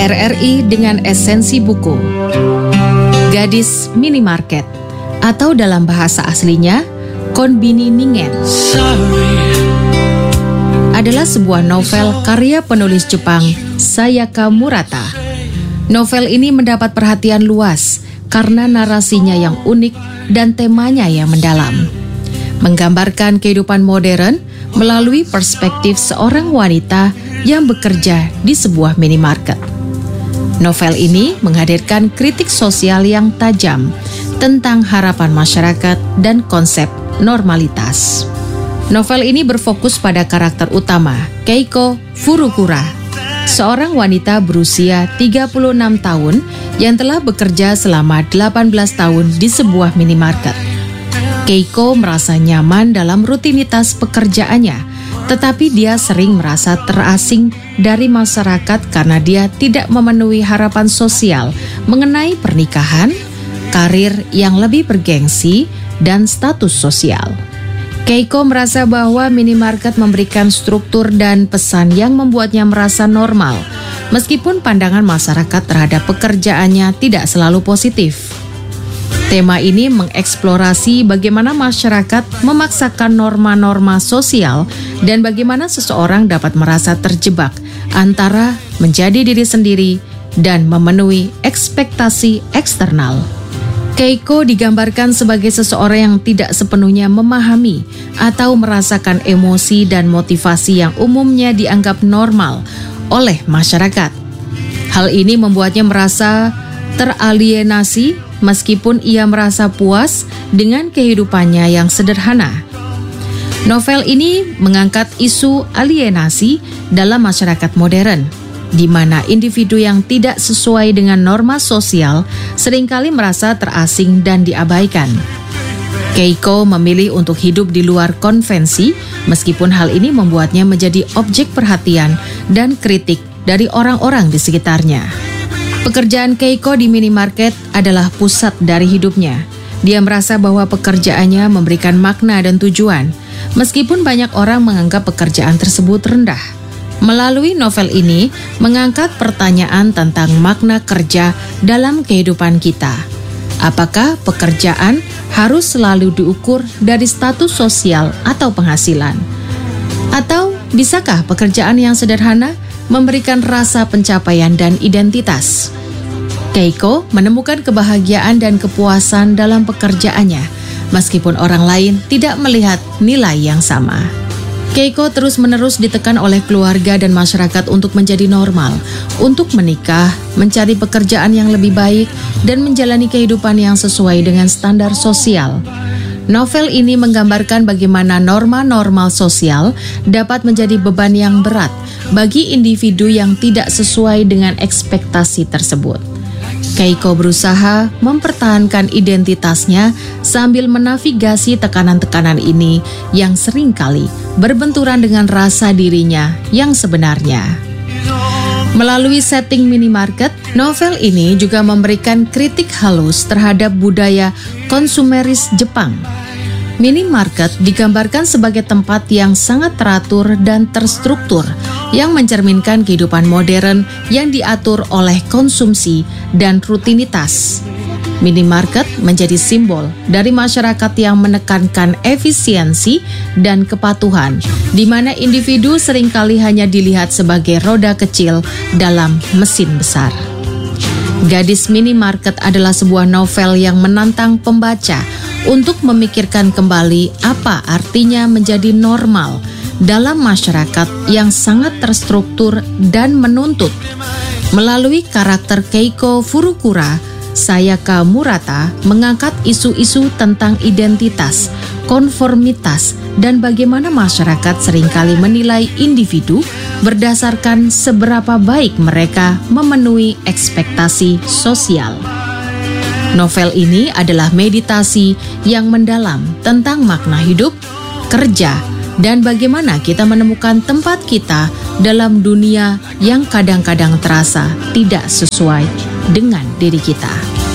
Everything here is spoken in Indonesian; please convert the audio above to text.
RRI dengan esensi buku. Gadis Minimarket, atau dalam bahasa aslinya, Konbini Ningen, adalah sebuah novel karya penulis Jepang Sayaka Murata. Novel ini mendapat perhatian luas karena narasinya yang unik dan temanya yang mendalam. Menggambarkan kehidupan modern melalui perspektif seorang wanita yang bekerja di sebuah minimarket. Novel ini menghadirkan kritik sosial yang tajam tentang harapan masyarakat dan konsep normalitas. Novel ini berfokus pada karakter utama, Keiko Furukura, seorang wanita berusia 36 tahun yang telah bekerja selama 18 tahun di sebuah minimarket. Keiko merasa nyaman dalam rutinitas pekerjaannya, tetapi dia sering merasa terasing dari masyarakat karena dia tidak memenuhi harapan sosial mengenai pernikahan, karir yang lebih bergengsi, dan status sosial. Keiko merasa bahwa minimarket memberikan struktur dan pesan yang membuatnya merasa normal, meskipun pandangan masyarakat terhadap pekerjaannya tidak selalu positif. Tema ini mengeksplorasi bagaimana masyarakat memaksakan norma-norma sosial dan bagaimana seseorang dapat merasa terjebak antara menjadi diri sendiri dan memenuhi ekspektasi eksternal. Keiko digambarkan sebagai seseorang yang tidak sepenuhnya memahami atau merasakan emosi dan motivasi yang umumnya dianggap normal oleh masyarakat. Hal ini membuatnya merasa teralienasi meskipun ia merasa puas dengan kehidupannya yang sederhana. Novel ini mengangkat isu alienasi dalam masyarakat modern, di mana individu yang tidak sesuai dengan norma sosial seringkali merasa terasing dan diabaikan. Keiko memilih untuk hidup di luar konvensi, meskipun hal ini membuatnya menjadi objek perhatian dan kritik dari orang-orang di sekitarnya. Pekerjaan Keiko di minimarket adalah pusat dari hidupnya. Dia merasa bahwa pekerjaannya memberikan makna dan tujuan, meskipun banyak orang menganggap pekerjaan tersebut rendah. Melalui novel ini, mengangkat pertanyaan tentang makna kerja dalam kehidupan kita. Apakah pekerjaan harus selalu diukur dari status sosial atau penghasilan? Atau bisakah pekerjaan yang sederhana memberikan rasa pencapaian dan identitas? Keiko menemukan kebahagiaan dan kepuasan dalam pekerjaannya, meskipun orang lain tidak melihat nilai yang sama. Keiko terus-menerus ditekan oleh keluarga dan masyarakat untuk menjadi normal, untuk menikah, mencari pekerjaan yang lebih baik, dan menjalani kehidupan yang sesuai dengan standar sosial. Novel ini menggambarkan bagaimana norma-norma sosial dapat menjadi beban yang berat bagi individu yang tidak sesuai dengan ekspektasi tersebut. Keiko berusaha mempertahankan identitasnya sambil menavigasi tekanan-tekanan ini yang seringkali berbenturan dengan rasa dirinya yang sebenarnya. Melalui setting minimarket, novel ini juga memberikan kritik halus terhadap budaya konsumeris Jepang. Minimarket digambarkan sebagai tempat yang sangat teratur dan terstruktur, yang mencerminkan kehidupan modern yang diatur oleh konsumsi dan rutinitas. Minimarket menjadi simbol dari masyarakat yang menekankan efisiensi dan kepatuhan, di mana individu seringkali hanya dilihat sebagai roda kecil dalam mesin besar. Gadis Minimarket adalah sebuah novel yang menantang pembaca untuk memikirkan kembali apa artinya menjadi normal dalam masyarakat yang sangat terstruktur dan menuntut. Melalui karakter Keiko Furukura, Sayaka Murata mengangkat isu-isu tentang identitas, konformitas, dan bagaimana masyarakat seringkali menilai individu berdasarkan seberapa baik mereka memenuhi ekspektasi sosial. Novel ini adalah meditasi yang mendalam tentang makna hidup, kerja, dan bagaimana kita menemukan tempat kita dalam dunia yang kadang-kadang terasa tidak sesuai dengan diri kita.